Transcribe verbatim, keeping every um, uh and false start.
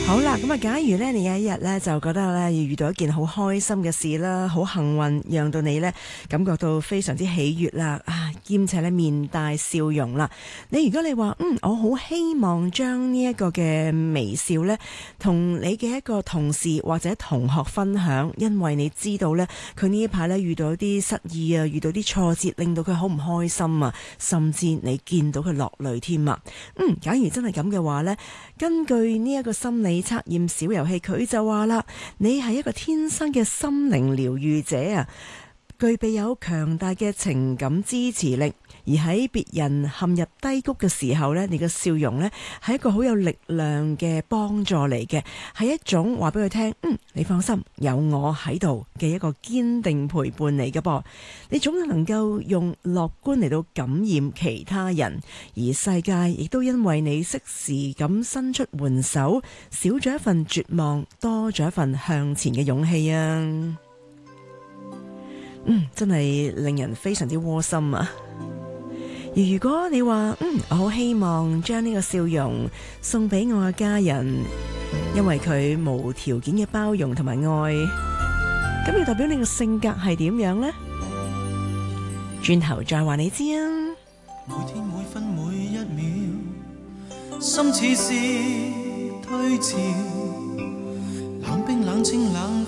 好啦，咁啊，假如咧你有一日咧就覺得咧要遇到一件好開心嘅事啦，好幸運，讓到你咧感覺到非常之喜悦啦，啊，兼且咧面帶笑容啦。你如果你話嗯，我好希望將呢一個嘅微笑咧，同你嘅一個同事或者同學分享，因為你知道咧佢呢一排咧遇到一啲失意啊，遇到啲挫折，令到佢好唔開心啊，甚至你見到佢落淚添啊。嗯，假如真係咁嘅話咧，根據呢一個心理測驗小遊戲，佢就話啦，你係一個天生嘅心靈療愈者啊，具備有強大嘅情感支持力，而喺別人陷入低谷嘅時候呢，你嘅笑容呢係一個好有力量嘅幫助嚟嘅，係一種話俾佢聽，嗯，你放心，有我喺度嘅一個堅定陪伴嚟嘅噃。你總係能夠用樂觀嚟到感染其他人，而世界亦都因為你適時咁伸出援手，少咗一份絕望，多咗一份向前嘅勇氣啊！嗯，真係令人非常之窩心啊！而如果你話嗯，我好希望將呢個笑容送俾我嘅家人，因為佢無條件嘅包容同埋愛，咁要代表你嘅性格係點樣呢？轉頭再話你知啊！ 每天每分每一秒，心似是退潮，冷冰冷清冷。